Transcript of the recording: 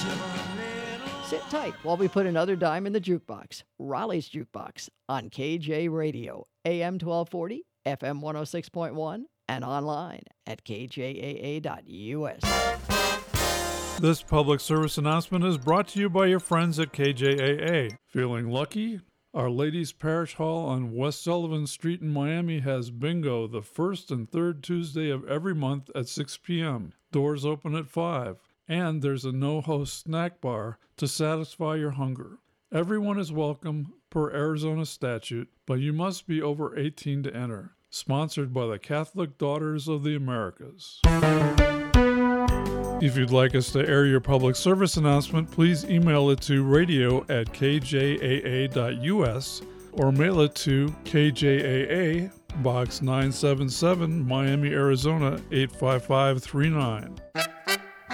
Sit tight while we put another dime in the jukebox. Raleigh's Jukebox on KJ Radio, AM 1240, FM 106.1, and online at kjaa.us. This public service announcement is brought to you by your friends at KJAA. Feeling lucky? Our Ladies Parish Hall on West Sullivan Street in Miami has bingo the first and third Tuesday of every month at 6 p.m. Doors open at 5. And there's a no-host snack bar to satisfy your hunger. Everyone is welcome per Arizona statute, but you must be over 18 to enter. Sponsored by the Catholic Daughters of the Americas. If you'd like us to air your public service announcement, please email it to radio@kjaa.us or mail it to KJAA, Box 977, Miami, Arizona 85539.